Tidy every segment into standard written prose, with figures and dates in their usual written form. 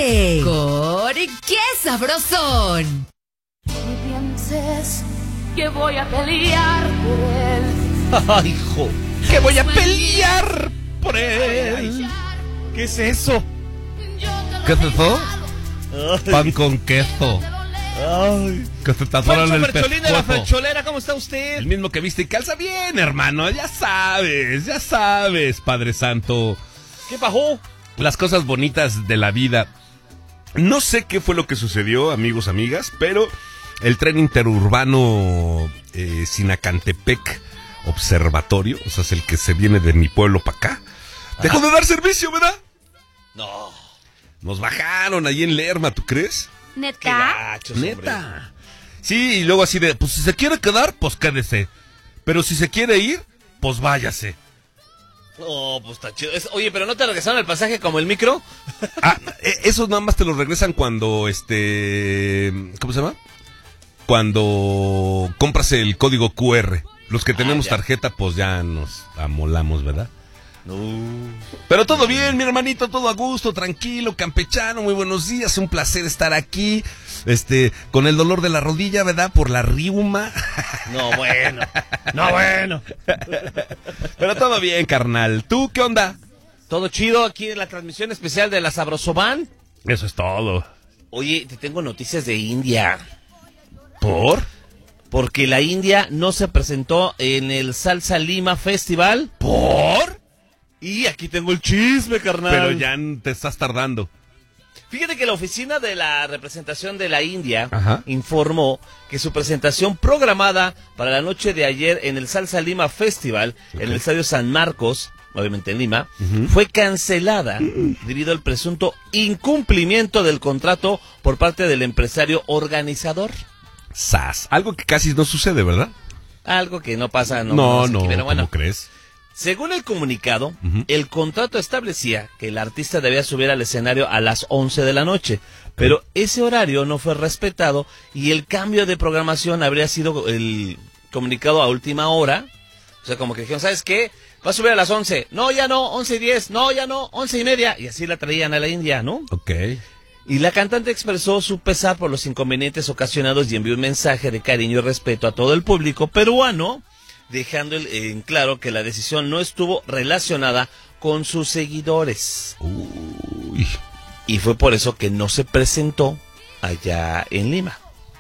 ¡Órale! ¡Con qué sabrosón! Ni pienses que voy a pelear por él. ¡Ay, hijo! ¡Que voy a pelear por él! ¿Qué es eso? ¿Qué es eso? Pan con queso. Ay. Que se te atoran el Fercholín de la pescuezo. Fercholera, ¿cómo está usted? El mismo que viste y calza bien, hermano. Ya sabes, Padre Santo. ¿Qué pasó? Las cosas bonitas de la vida. No sé qué fue lo que sucedió, amigos, amigas, pero el tren interurbano Sinacantepec Observatorio, o sea, es el que se viene de mi pueblo para acá, dejó de dar servicio, ¿verdad? No. Nos bajaron ahí en Lerma, ¿tú crees? Qué ¿Neta? gachos, Neta. hombre. Sí, y luego así de, pues si se quiere quedar, pues quédese. Pero si se quiere ir, pues váyase. No, pues está chido. Oye, ¿pero no te regresaron el pasaje como el micro? Ah, esos nada más te los regresan cuando, ¿cómo se llama? Cuando compras el código QR. Los que tenemos ya. tarjeta, pues ya nos amolamos, ¿verdad? No. Pero todo bien, mi hermanito, todo a gusto, tranquilo, campechano, muy buenos días, un placer estar aquí, con el dolor de la rodilla, ¿verdad? Por la riuma. No, bueno. No, bueno. Pero todo bien, carnal. ¿Tú qué onda? Todo chido aquí en la transmisión especial de la Sabrosoban. Eso es todo. Oye, te tengo noticias de India. ¿Por? Porque la India no se presentó en el Salsa Lima Festival. ¿Por? Y aquí tengo el chisme, carnal. Pero ya te estás tardando. Fíjate que la oficina de la representación de la India Ajá. informó que su presentación programada para la noche de ayer en el Salsa Lima Festival, Ok. en el Estadio San Marcos, obviamente en Lima, fue cancelada debido al presunto incumplimiento del contrato por parte del empresario organizador. ¡Sas! Algo que casi no sucede, ¿verdad? Algo que no pasa. No, aquí, pero bueno. ¿cómo crees? Según el comunicado, el contrato establecía que el artista debía subir al escenario a las 11 de la noche, pero ese horario no fue respetado y el cambio de programación habría sido el comunicado a última hora. O sea, como que dijeron, ¿sabes qué? Va a subir a las 11. No, ya no, 11:10. No, ya no, 11:30. Y así la traían a la India, ¿no? Ok. Y la cantante expresó su pesar por los inconvenientes ocasionados y envió un mensaje de cariño y respeto a todo el público peruano, dejando en claro que la decisión no estuvo relacionada con sus seguidores. Uy. Y fue por eso que no se presentó allá en Lima.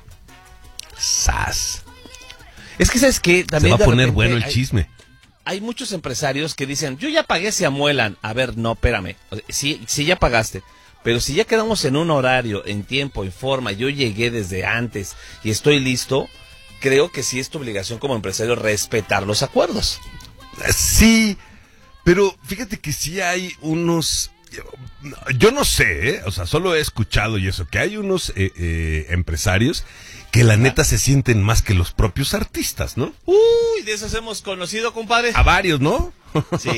¡Sas! Es que, ¿sabes qué? Se También va a de poner repente bueno el chisme. Hay muchos empresarios que dicen, yo ya pagué, se amuelan. A ver, no, espérame. O sea, sí ya pagaste. Pero si ya quedamos en un horario, en tiempo, en forma, yo llegué desde antes y estoy listo, creo que sí es tu obligación como empresario respetar los acuerdos. Sí, pero fíjate que sí hay unos... Yo no sé, o sea, solo he escuchado y eso, que hay unos empresarios que la neta se sienten más que los propios artistas, ¿no? Uy, de esos hemos conocido, compadre. A varios, ¿no? Sí.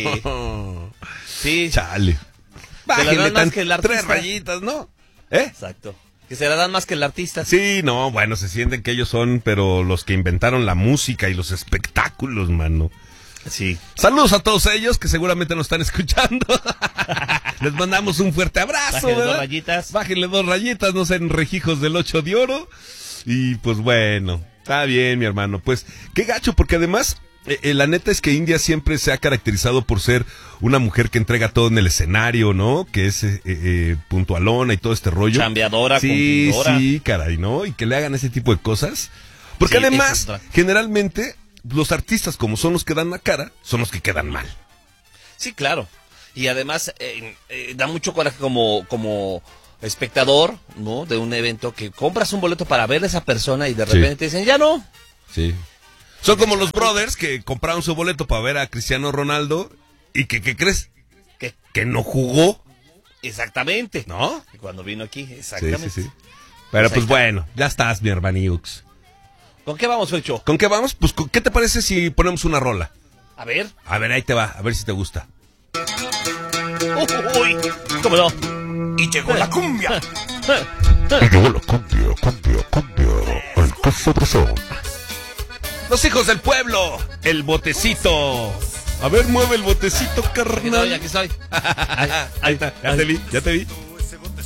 Sí. Chale. Se la dan más que el artista. 3 rayitas, ¿no? ¿Eh? Exacto. Que se la dan más que el artista. Sí, no, bueno, se sienten que ellos son, pero los que inventaron la música y los espectáculos, mano. Sí. Saludos a todos ellos que seguramente nos están escuchando. Les mandamos un fuerte abrazo. Bájenle 2 ¿verdad? rayitas. Bájenle 2 rayitas, no sean rejijos del 8 de oro. Y pues bueno, está bien, mi hermano. Pues qué gacho, porque además, la neta es que India siempre se ha caracterizado por ser una mujer que entrega todo en el escenario, ¿no? Que es puntualona y todo este rollo. Chambeadora, sí, cumplidora. sí, caray, ¿no? Y que le hagan ese tipo de cosas. Porque Sí, además, eso es generalmente, los artistas, como son los que dan la cara, son los que quedan mal. Sí, claro. Y además da mucho coraje como espectador, ¿no? De un evento que compras un boleto para ver a esa persona y de repente te dicen, ya no. Sí. Son como los brothers que compraron su boleto para ver a Cristiano Ronaldo y que, ¿qué crees? ¿Qué? Que no jugó, Exactamente. ¿no? Y cuando vino aquí, Sí, exactamente. sí, sí. Pero Pues ahí pues está. bueno, ya estás, mi hermaniux. ¿Con qué vamos, Fecho? ¿Con qué vamos? Pues, ¿qué te parece si ponemos una rola? A ver. A ver, ahí te va, a ver si te gusta. Uy, ¿cómo no? Y llegó la cumbia. Llegó la cumbia. Ay, qué sabrosón. Los hijos del pueblo, el botecito. A ver, mueve el botecito, Aquí carnal. estoy. Ahí está, ya te vi.